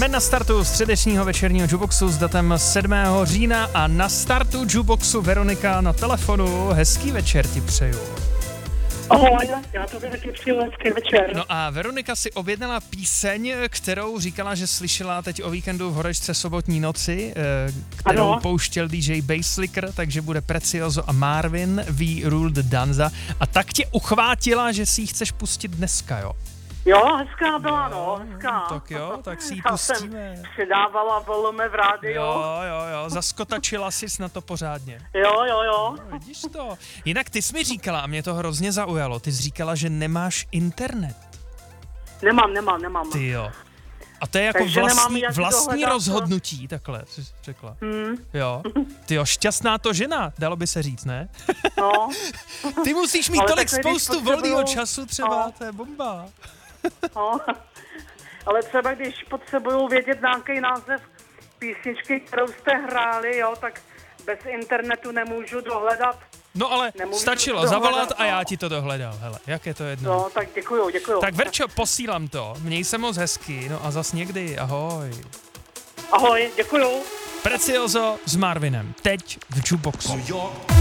Jsme na startu středečního večerního jukeboxu s datem 7. října a na startu jukeboxu Veronika na telefonu. Hezký večer ti přeju. Ahoj, já tobě taky přeju hezký večer. No a Veronika si objednala píseň, kterou říkala, že slyšela teď o víkendu v Horečce sobotní noci, kterou ano. pouštěl DJ Basslicker, takže bude Precioso a Marvin, We Rule the Danza. A tak tě uchvátila, že si ji chceš pustit dneska, jo? Jo, hezká byla, no, hezká. Tak jo, tak si ji Já pustíme. jsem přidávala volume v rádiu. Jo, zaskotačila sis na to pořádně. Jo. No, vidíš to. Jinak ty jsi mi říkala, a mě to hrozně zaujalo, ty jsi říkala, že nemáš internet. Nemám. Ty jo. A to je jako Takže nemám jak vlastní dohledat, rozhodnutí, takhle jsi řekla. Jo. Ty jo, šťastná to žena, dalo by se říct, ne? No. Ty musíš mít Ale tolik takhle, když spoustu potřebuju- volného času třeba, No. to je bomba. No. Ale třeba když potřebuju vědět nějaký název písničky, kterou jste hráli, jo, tak bez internetu nemůžu dohledat. No ale Nemůžu stačilo dohledat, zavolat a no. já ti to dohledal, hele, jak je to jedno. No, tak děkuju. Tak Verčo, posílám to, měj se moc hezky, no a zas někdy, ahoj. Ahoj, děkuju. Precioso s Marvinem, teď v jukeboxu.